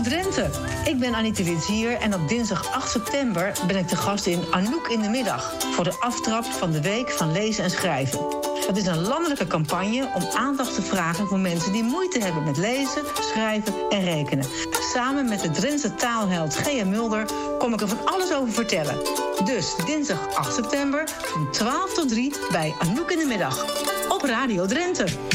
Drenthe. Ik ben Anita Litsier en op dinsdag 8 september ben ik te gast in Anouk in de middag voor de aftrap van de Week van Lezen en Schrijven. Dat is een landelijke campagne om aandacht te vragen voor mensen die moeite hebben met lezen, schrijven en rekenen. Samen met de Drentse taalheld Gea Mulder kom ik er van alles over vertellen. Dus dinsdag 8 september van 12 tot 3 bij Anouk in de middag op Radio Drenthe.